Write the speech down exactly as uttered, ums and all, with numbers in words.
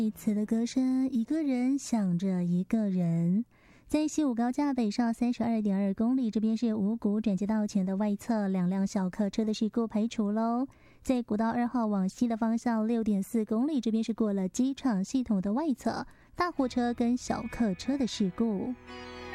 此的歌声，一个人想着一个人。在西武高架北上三十二点二公里，这边是五股转接道前的外侧，两辆小客车的事故排除喽。在国道二号往西的方向六点四公里，这边是过了机场系统的外侧，大货车跟小客车的事故。